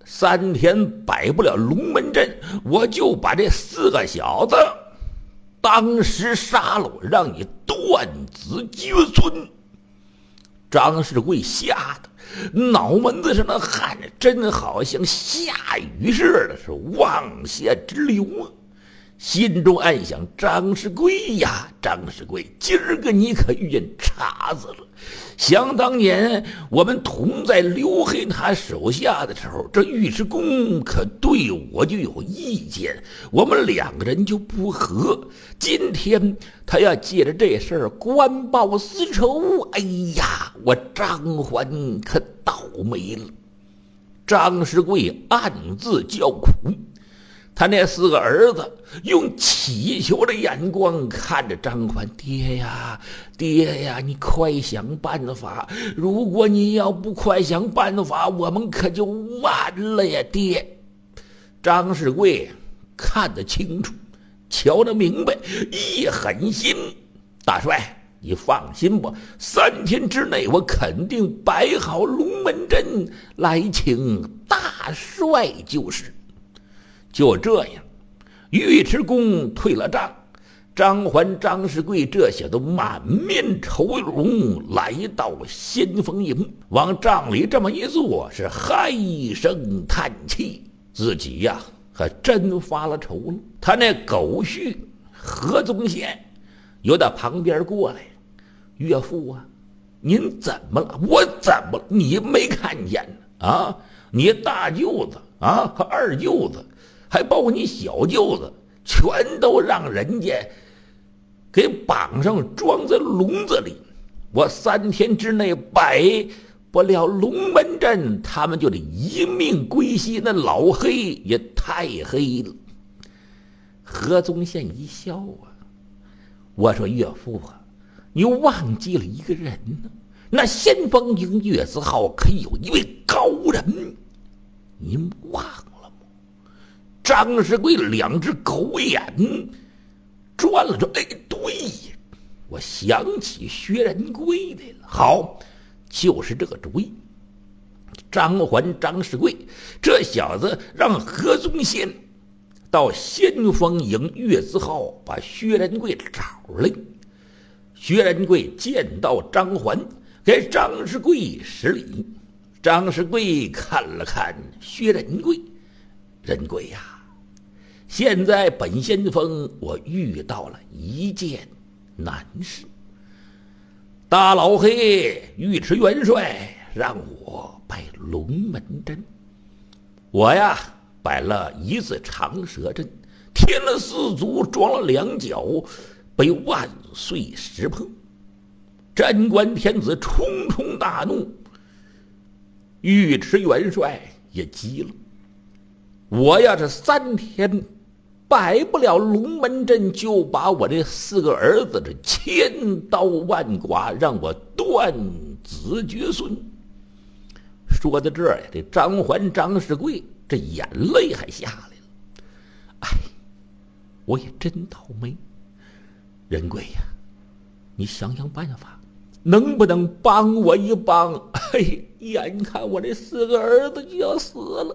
3天摆不了龙门阵，我就把这4个小子当时杀了，让你断子绝孙。张世贵吓得脑门子上的汗真好像下雨似的，是往下直流啊！心中暗想：张世贵呀，张世贵，今儿个你可遇见茬子了。想当年我们同在刘黑他手下的时候，这尉迟恭可对我就有意见，我们2个人就不和。今天他要借着这事儿官报私仇，哎呀，我张环可倒霉了。张世贵暗自叫苦，他那4个儿子用祈求的眼光看着张环：爹呀，爹呀，你快想办法！如果你要不快想办法，我们可就完了呀，爹！张世贵看得清楚，瞧得明白，一狠心：大帅，你放心吧，3天之内我肯定摆好龙门阵来请大帅就是。就这样，尉迟恭退了账，张环、张世贵这些都满面愁容，来到了先锋营，往帐里这么一坐，是唉声叹气，自己呀还真发了愁了。他那狗婿何宗宪由他旁边过来：岳父啊，您怎么了？我怎么了？你没看见啊？你大舅子啊和二舅子，还包括你小舅子，全都让人家给绑上装在笼子里。我3天之内摆不了龙门阵，他们就得一命归西。那老黑也太黑了。何宗宪一笑啊，我说岳父啊，你忘记了一个人呢。那先锋营月字号可有一位高人，您忘了吗？张世贵2只狗眼转了转，哎，对呀，我想起薛仁贵来了。好，就是这个主意。张环、张世贵这小子让何宗宪到先锋营月字号把薛仁贵找来。薛仁贵见到张环，给张世贵施礼。张世贵看了看薛仁贵：仁贵呀，现在本先锋我遇到了一件难事。大老黑尉迟元帅让我摆龙门阵，我呀摆了一字长蛇阵，添了4足，装了2脚，被万岁石破。贞观天子冲冲大怒，尉迟元帅也急了。我要是3天摆不了龙门阵，就把我这4个儿子这千刀万剐，让我断子绝孙。说到这儿呀，这张环、张世贵这眼泪还下来了。哎，我也真倒霉。仁贵呀，你想想办法，能不能帮我一帮？哎，眼看我这4个儿子就要死了。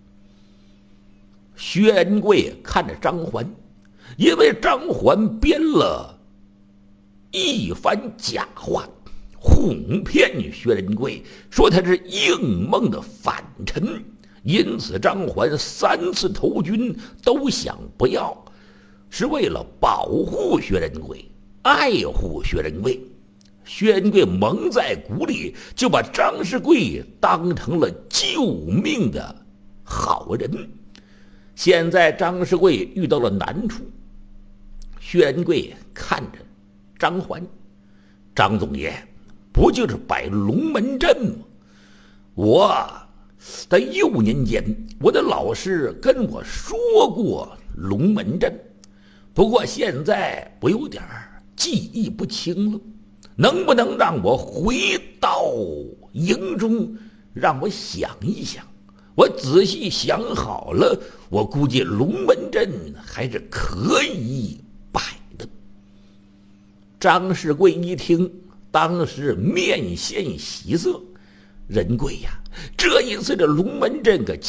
薛仁贵看着张环，因为张环编了一番假话，哄骗薛仁贵，说他是应孟的反臣，因此张环3次投军都想不要，是为了保护薛仁贵，爱护薛仁贵。薛仁贵蒙在鼓里，就把张世贵当成了救命的好人。现在张世贵遇到了难处，薛仁贵看着张环：张总爷，不就是摆龙门阵吗？我在幼年间，我的老师跟我说过龙门阵，不过现在我有点记忆不清了，能不能让我回到营中，让我想一想？我仔细想好了，我估计龙门阵还是可以摆的。张世贵一听，当时面现喜色：仁贵呀，这一次的龙门阵可